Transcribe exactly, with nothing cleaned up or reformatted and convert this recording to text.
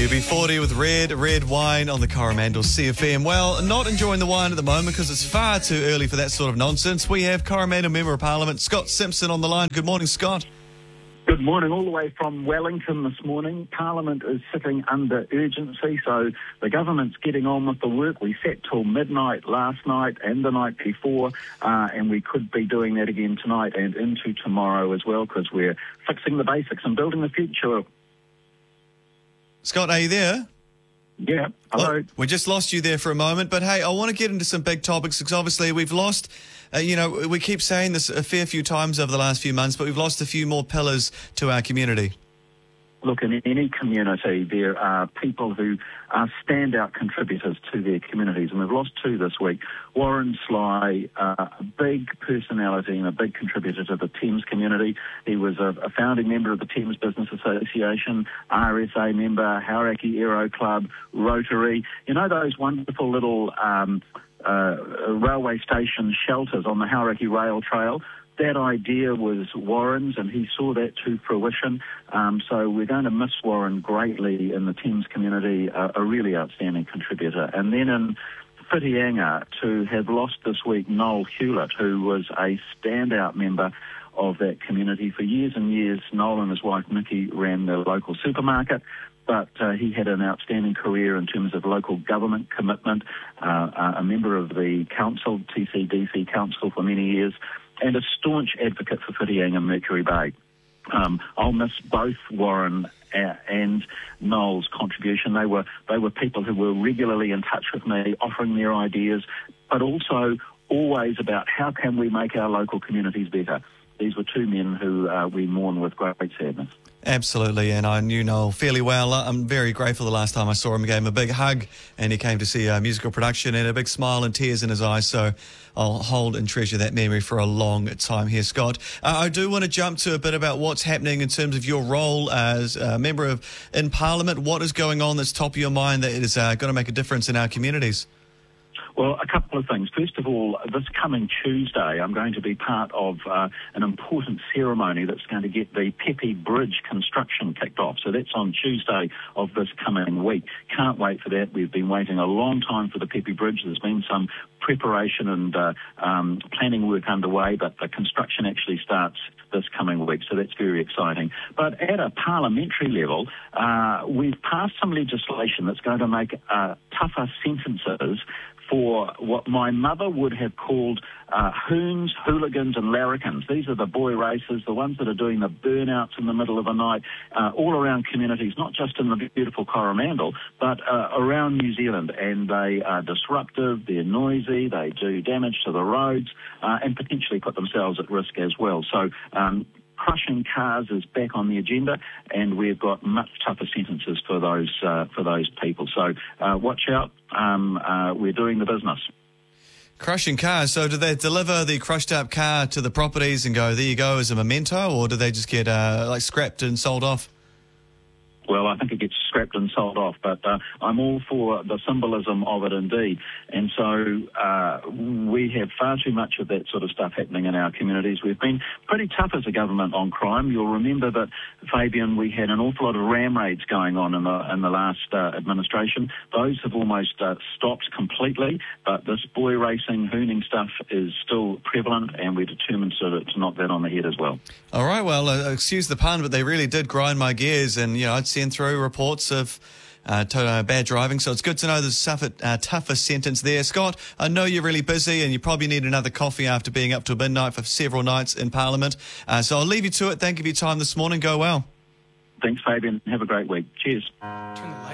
U B forty with Red, Red Wine on the Coromandel C F M. Well, not enjoying the wine at the moment because it's far too early for that sort of nonsense. We have Coromandel Member of Parliament, Scott Simpson, on the line. Good morning, Scott. Good morning, all the way from Wellington this morning. Parliament is sitting under urgency, so the government's getting on with the work. We sat till midnight last night and the night before, uh, and we could be doing that again tonight and into tomorrow as well, because we're fixing the basics and building the future. Scott, are you there? Yeah, hello. Well, we just lost you there for a moment, but hey, I want to get into some big topics because obviously we've lost, uh, you know, we keep saying this a fair few times over the last few months, but we've lost a few more pillars to our community. Look, in any community, there are people who are standout contributors to their communities, and we've lost two this week. Warren Sly, uh, a big personality and a big contributor to the Thames community. He was a, a founding member of the Thames Business Association, R S A member, Hauraki Aero Club, Rotary. You know those wonderful little um, uh, railway station shelters on the Hauraki Rail Trail? That idea was Warren's, and he saw that to fruition. Um, so we're going to miss Warren greatly in the Thames community, uh, a really outstanding contributor. And then in Whitianga, to have lost this week Noel Hewlett, who was a standout member of that community for years and years. Noel and his wife Nikki ran the local supermarket, but uh, he had an outstanding career in terms of local government commitment, uh, a member of the council, T C D C Council for many years, and a staunch advocate for Whitianga Mercury Bay. Um, I'll miss both Warren and Noel's contribution. They were they were people who were regularly in touch with me, offering their ideas, but also always about how can we make our local communities better. These were two men who uh, we mourn with great sadness. Absolutely, and I knew Noel fairly well. I'm very grateful the last time I saw him. I gave him a big hug, and he came to see our musical production and a big smile and tears in his eyes, so I'll hold and treasure that memory for a long time here, Scott. Uh, I do want to jump to a bit about what's happening in terms of your role as a member of in Parliament. What is going on that's top of your mind that is uh, going to make a difference in our communities? Well, a couple of things. First of all, this coming Tuesday, I'm going to be part of uh, an important ceremony that's going to get the Pepe Bridge construction kicked off. So that's on Tuesday of this coming week. Can't wait for that. We've been waiting a long time for the Pepe Bridge. There's been some preparation and uh, um, planning work underway, but the construction actually starts this coming week, so that's very exciting. But at a parliamentary level, uh, we've passed some legislation that's going to make uh, tougher sentences for what my mother would have called uh, hoons, hooligans and larrikins. These are the boy racers, the ones that are doing the burnouts in the middle of the night, uh, all around communities, not just in the beautiful Coromandel, but uh, around New Zealand. And they are disruptive, they're noisy, they do damage to the roads, uh, and potentially put themselves at risk as well. So um, crushing cars is back on the agenda, and we've got much tougher sentences for those uh, for those people. So uh, watch out. Um, uh, we're doing the business. Crushing cars. So do they deliver the crushed up car to the properties and go, there you go, as a memento, or do they just get uh, like scrapped and sold off? Well, I think it gets scrapped and sold off, but uh, I'm all for the symbolism of it indeed. And so uh, we have far too much of that sort of stuff happening in our communities. We've been pretty tough as a government on crime. You'll remember that, Fabian, we had an awful lot of ram raids going on in the, in the last uh, administration. Those have almost uh, stopped completely, but this boy racing, hooning stuff is still prevalent, and we're determined to, to knock that on the head as well. All right, well, uh, excuse the pun, but they really did grind my gears, and, you know, I'd send through reports of uh, to, uh, bad driving, so it's good to know there's a tougher, uh, tougher sentence there. Scott, I know you're really busy and you probably need another coffee after being up till midnight for several nights in Parliament, uh, so I'll leave you to it. Thank you for your time this morning. Go well. Thanks, Fabian. Have a great week. Cheers.